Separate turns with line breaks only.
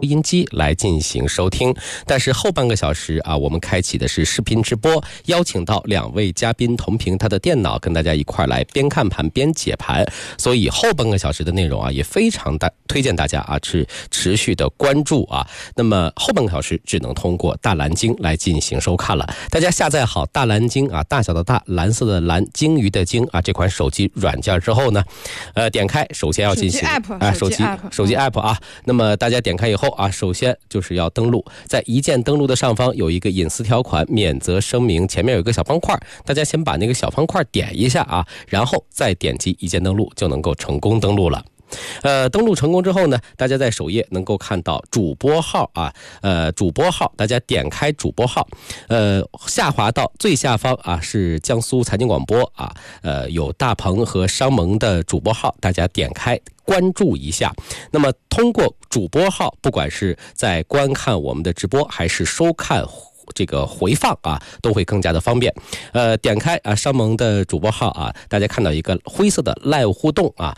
音机来进行收听。但是后半个小时啊，我们开启的是视频直播，邀请到2位嘉宾同屏他的电脑，跟大家一块来边看盘边解盘。所以后半个小时的内容啊，也非常推荐大家啊是持续的关注啊。那么后半个小时只能通过大蓝鲸来进行收看了。大家下载好大蓝鲸啊，大小的大，蓝色的蓝，鲸鱼的鲸啊，这款手机软件之后呢，点开首先要进行手机 app 啊。那么大家点开以后啊，首先就是要登录，在一键登录的上方有一个隐私条款免责声明，前面有一个小方块，大家先把那个小方块点一下啊，然后再点击一键登录，就能够成功登录了。登录成功之后呢，大家在首页能够看到主播号啊，主播号，大家点开主播号，下滑到最下方啊是江苏财经广播啊，有大鹏和商盟的主播号，大家点开关注一下。那么通过主播号，不管是在观看我们的直播还是收看这个回放啊，都会更加的方便。点开啊商盟的主播号啊，大家看到一个灰色的 live 互动啊，